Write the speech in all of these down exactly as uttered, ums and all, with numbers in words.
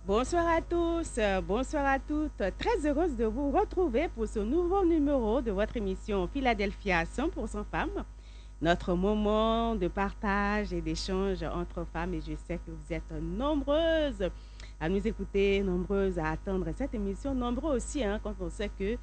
Bonsoir à tous, euh, bonsoir à toutes. Très heureuse de vous retrouver pour ce nouveau numéro de votre émission Philadelphia cent pour cent femmes. Notre moment de partage et d'échange entre femmes et je sais que vous êtes nombreuses à nous écouter, nombreuses à attendre cette émission, nombreux aussi hein, quand on sait que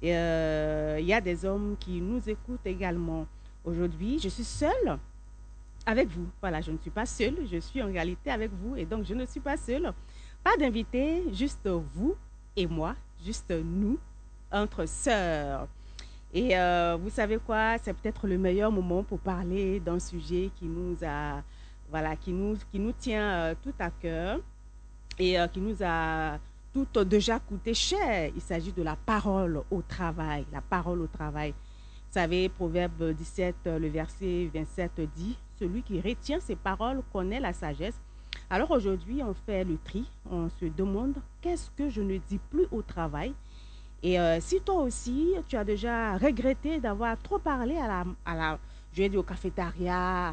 euh, il y a des hommes qui nous écoutent également. Aujourd'hui, je suis seule avec vous. Voilà, je ne suis pas seule, je suis en réalité avec vous et donc je ne suis pas seule. Pas d'invité, juste vous et moi, juste nous, entre sœurs. Et euh, vous savez quoi, c'est peut-être le meilleur moment pour parler d'un sujet qui nous a, voilà, qui nous, qui nous tient euh, tout à cœur et euh, qui nous a tout déjà coûté cher. Il s'agit de la parole au travail, la parole au travail. Vous savez, Proverbe dix-sept, le verset vingt-sept dit, celui qui retient ses paroles connaît la sagesse. Alors aujourd'hui, on fait le tri, on se demande qu'est-ce que je ne dis plus au travail. Et euh, si toi aussi, tu as déjà regretté d'avoir trop parlé à la, à la je vais dire au cafétéria,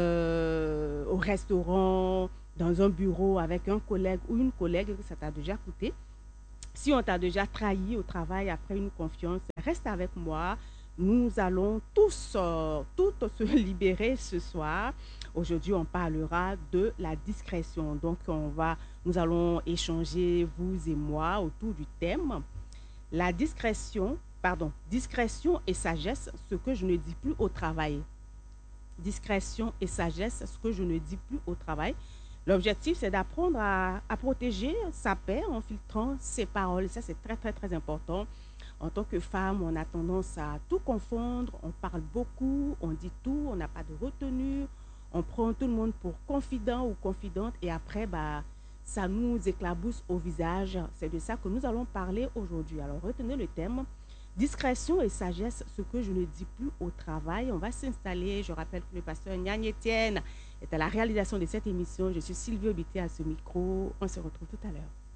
euh, au restaurant, dans un bureau avec un collègue ou une collègue, que ça t'a déjà coûté. Si on t'a déjà trahi au travail après une confiance, reste avec moi. Nous allons tous, euh, toutes se libérer ce soir. Aujourd'hui, on parlera de la discrétion. Donc, on va, nous allons échanger, vous et moi, autour du thème. La discrétion, pardon, discrétion et sagesse, ce que je ne dis plus au travail. Discrétion et sagesse, ce que je ne dis plus au travail. L'objectif, c'est d'apprendre à, à protéger sa paix en filtrant ses paroles. Ça, c'est très, très, très important. En tant que femme, on a tendance à tout confondre. On parle beaucoup, on dit tout, on n'a pas de retenue. On prend tout le monde pour confident ou confidente et après, bah, ça nous éclabousse au visage. C'est de ça que nous allons parler aujourd'hui. Alors, retenez le thème. Discrétion et sagesse, ce que je ne dis plus au travail. On va s'installer. Je rappelle que le pasteur Nyan Etienne est à la réalisation de cette émission. Je suis Sylvie Obité à ce micro. On se retrouve tout à l'heure.